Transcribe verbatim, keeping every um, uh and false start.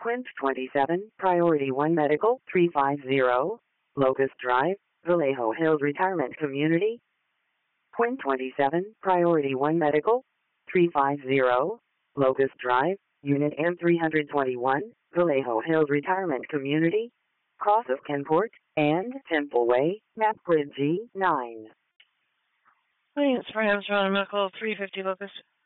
Quint twenty-seven, Priority one Medical, three five zero, Locust Drive, Vallejo Hills Retirement Community. Quint twenty-seven, Priority one Medical, three five zero, Locust Drive, Unit M three twenty-one, Vallejo Hills Retirement Community, Cross of Kenport, and Temple Way, Map Grid G nine. Hi, it's Rams, Toronto Medical, three fifty Locust.